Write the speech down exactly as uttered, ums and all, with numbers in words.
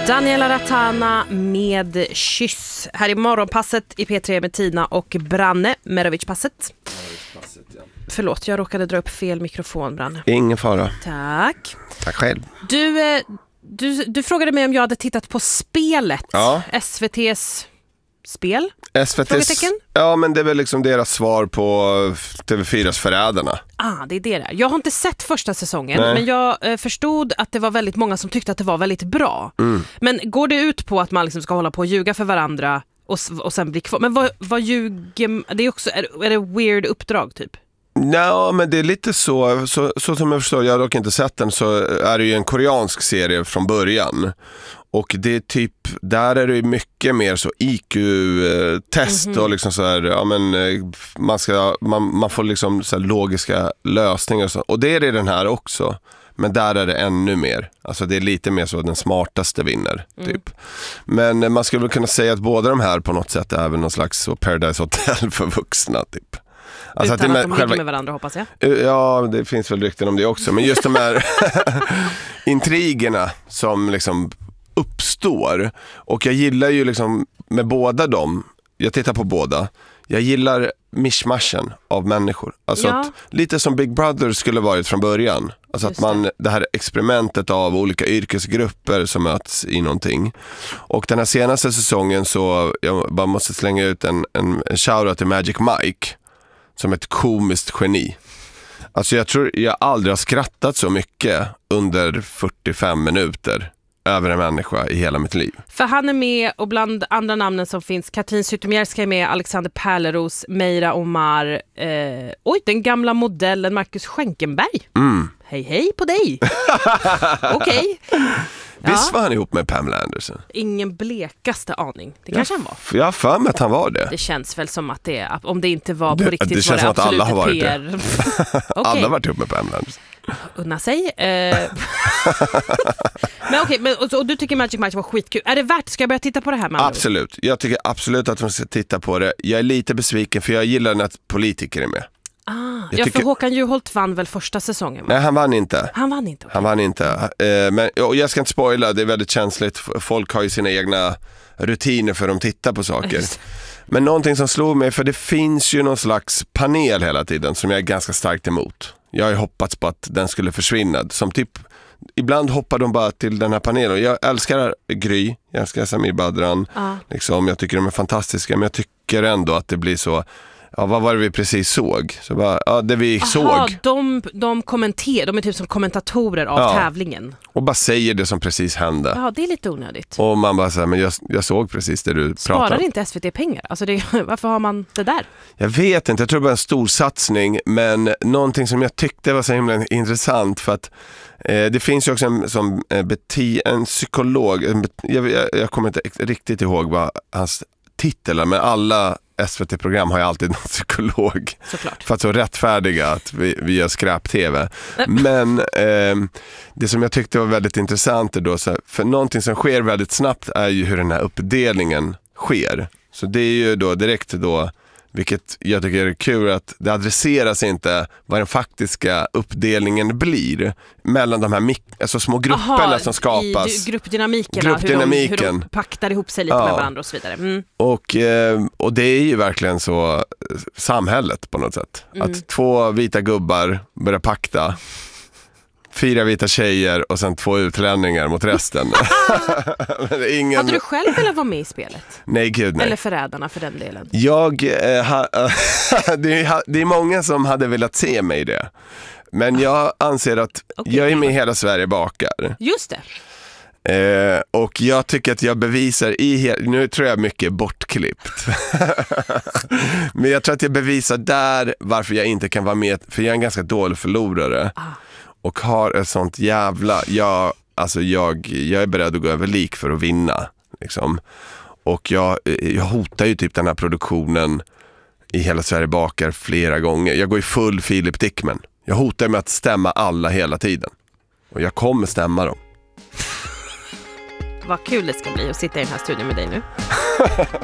Daniela Ratana med Kyss. Här i morgonpasset i P tre med Tina och Branne. Merovic-passet. Ja. Förlåt, jag råkade dra upp fel mikrofon, Branne. Ingen fara. Tack. Tack själv. Du, du, du frågade mig om jag hade tittat på spelet. Ja. S V T:s spel? S V T:s, ja, men det är väl liksom deras svar på T V fyras Förrädarna. Ah, det är det där. Jag har inte sett första säsongen. Nej. Men jag eh, förstod att det var väldigt många som tyckte att det var väldigt bra. Mm. Men går det ut på att man liksom ska hålla på och ljuga för varandra och, och sen bli kvar? Men vad, vad ljuger... Det är också... Är, är det weird uppdrag typ? Nej, men det är lite så, så så som jag förstår, jag har dock inte sett den, så är det ju en koreansk serie från början. Och det är typ, där är det mycket mer så I Q-test mm-hmm. och liksom så här, ja men man ska man, man får liksom så här logiska lösningar och så. Och det är det den här också. Men där är det ännu mer. Alltså det är lite mer så att den smartaste vinner typ. Mm. Men man skulle väl kunna säga att båda de här på något sätt är väl någon slags så Paradise Hotel för vuxna typ. Alltså utan att, med, att de själva... ligger med varandra, hoppas jag. Ja, det finns väl rykten om det också. Men just de här intrigerna som liksom uppstår. Och jag gillar ju liksom med båda dem, jag tittar på båda, jag gillar mishmashen av människor. Alltså ja. att, lite som Big Brother skulle varit från början. Alltså just att man, det här experimentet av olika yrkesgrupper som möts i någonting. Och den här senaste säsongen så, jag bara måste slänga ut en, en, en shoutout till Magic Mike som ett komiskt geni. Alltså jag tror jag aldrig har skrattat så mycket under fyrtiofem minuter över en människa i hela mitt liv. För han är med, och bland andra namnen som finns, Katrin Zytomierska är med, Alexander Pärleros, Meira Omar, eh, oj, den gamla modellen Marcus Schenkenberg. Mm. Hej hej på dig. Okej. Okay. Visst var han ihop med Pamela Anderson? Ingen blekaste aning. Det kanske jag, han var. Jag har för mig att han var det. Det känns väl som att det är, om det inte var på det, riktigt, det känns var det som att alla har varit P R. det. Okay. Alla har varit ihop med Pamela Anderson. Unna sig. Eh. men okej, okay, och, och du tycker Magic Mike var skitkul. Är det värt? Ska jag börja titta på det här med absolut. Jag tycker absolut att man ska titta på det. Jag är lite besviken för jag gillar när politiker är med. Ah, jag ja, tycker... för Håkan Juholt vann väl första säsongen? Va? Nej, han vann inte. Han vann inte. Okay. Han vann inte. Eh, men och jag ska inte spoila, det är väldigt känsligt. Folk har ju sina egna rutiner för att de tittar på saker. Men någonting som slog mig, för det finns ju någon slags panel hela tiden som jag är ganska starkt emot. Jag har ju hoppats på att den skulle försvinna. Som typ, ibland hoppar de bara till den här panelen. Jag älskar Gry, jag älskar Samir Badran. Ah. Liksom, jag tycker de är fantastiska, men jag tycker ändå att det blir så... Ja, vad var det vi precis såg? Så bara, ja, det vi Aha, såg. De, de kommenterar, de är typ som kommentatorer av ja. tävlingen. Och bara säger det som precis hände. Ja, det är lite onödigt. Och man bara säger, men jag, jag såg precis det du Sparar pratade om. Sparar inte S V T pengar? Alltså det, varför har man det där? Jag vet inte, jag tror det var en stor satsning. Men någonting som jag tyckte var så himla intressant, för att eh, det finns ju också en, som, eh, beti, en psykolog. En, jag, jag, jag kommer inte riktigt ihåg vad hans titel är, men alla S V T-program har ju alltid någon psykolog. Såklart. För att så rättfärdiga att vi, vi gör skräp-tv. Men eh, det som jag tyckte var väldigt intressant då, så här, för någonting som sker väldigt snabbt är ju hur den här uppdelningen sker. Så det är ju då direkt då, vilket jag tycker är kul, att det adresseras inte vad den faktiska uppdelningen blir mellan de här mik- alltså små grupperna Aha, som skapas. I gruppdynamiken, gruppdynamiken. Hur, de, hur de paktar ihop sig lite ja. med varandra och så vidare. Mm. Och, och det är ju verkligen så samhället på något sätt. Mm. Att två vita gubbar börjar pakta. Fyra vita tjejer och sen två utlänningar mot resten. Ingen... Hade du själv velat vara med i spelet? Nej, gud nej. Eller Förrädarna för den delen? Jag, eh, ha, det, är, det är många som hade velat se mig i det. Men jag anser att okay. jag är med i Hela Sverige bakar. Just det. Eh, och jag tycker att jag bevisar i he- nu tror jag mycket bortklippt. Men jag tror att jag bevisar där varför jag inte kan vara med, för jag är en ganska dålig förlorare. Ah. Och har ett sånt jävla... Jag, alltså jag, jag är beredd att gå över lik för att vinna. Liksom. Och jag, jag hotar ju typ den här produktionen i Hela Sverige bakar flera gånger. Jag går i full Philip Dickman. Jag hotar med att stämma alla hela tiden. Och jag kommer stämma dem. Vad kul det ska bli att sitta i den här studion med dig nu.